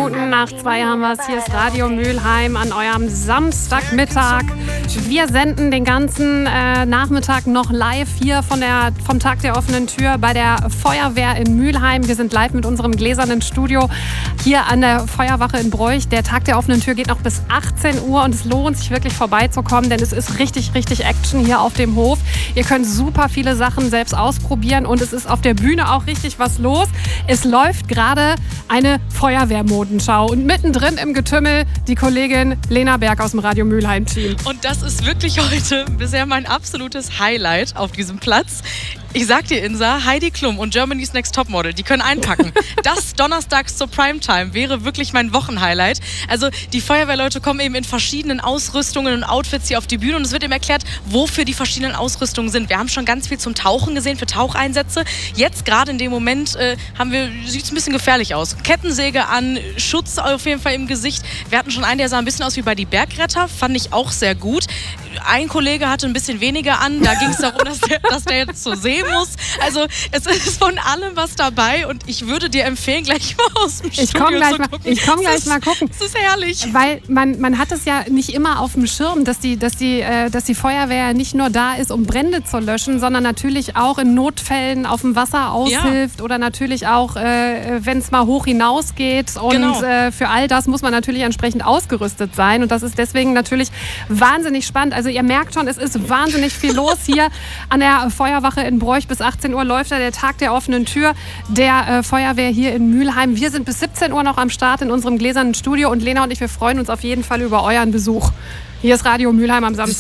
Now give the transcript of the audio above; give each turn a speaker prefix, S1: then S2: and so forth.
S1: Minuten nach 2 haben wir es. Hier ist Radio Mülheim an eurem Samstagmittag. Wir senden den ganzen Nachmittag noch live hier vom Tag der offenen Tür bei der Feuerwehr in Mülheim. Wir sind live mit unserem gläsernen Studio hier an der Feuerwache in Broich. Der Tag der offenen Tür geht noch bis 18 Uhr und es lohnt sich wirklich vorbeizukommen, denn es ist richtig, richtig Action hier auf dem Hof. Ihr könnt super viele Sachen selbst ausprobieren und es ist auf der Bühne auch richtig was los. Es läuft gerade eine Feuerwehrmodenschau und mittendrin im Getümmel die Kollegin Lena Berg aus dem Radio Mülheim-Team.
S2: Und das ist wirklich heute bisher mein absolutes Highlight auf diesem Platz. Ich sag dir, Insa, Heidi Klum und Germany's Next Topmodel, die können einpacken. Das donnerstags zur Primetime wäre wirklich mein Wochenhighlight. Also die Feuerwehrleute kommen eben in verschiedenen Ausrüstungen und Outfits hier auf die Bühne und es wird eben erklärt, wofür die verschiedenen Ausrüstungen sind. Wir haben schon ganz viel zum Tauchen gesehen, für Taucheinsätze. Jetzt gerade in dem Moment sieht es ein bisschen gefährlich aus. Kettensäge an, Schutz auf jeden Fall im Gesicht. Wir hatten schon einen, der sah ein bisschen aus wie bei die Bergretter, fand ich auch sehr gut. Ein Kollege hatte ein bisschen weniger an, da ging es darum, dass der jetzt zur See muss. Also es ist von allem was dabei und ich würde dir empfehlen, gleich mal aus dem Studio zu gucken.
S1: Ich komme gleich mal gucken.
S2: Das ist herrlich.
S1: Weil man hat es ja nicht immer auf dem Schirm, dass die Feuerwehr nicht nur da ist, um Brände zu löschen, sondern natürlich auch in Notfällen auf dem Wasser aushilft oder natürlich auch, wenn es mal hoch hinausgeht. Und
S2: genau.
S1: Für all das muss man natürlich entsprechend ausgerüstet sein. Und das ist deswegen natürlich wahnsinnig spannend. Also ihr merkt schon, es ist wahnsinnig viel los hier an der Feuerwache in Broich. Bis 18 Uhr läuft da der Tag der offenen Tür der Feuerwehr hier in Mülheim. Wir sind bis 17 Uhr noch am Start in unserem gläsernen Studio und Lena und ich, wir freuen uns auf jeden Fall über euren Besuch. Hier ist Radio Mülheim am Samstag.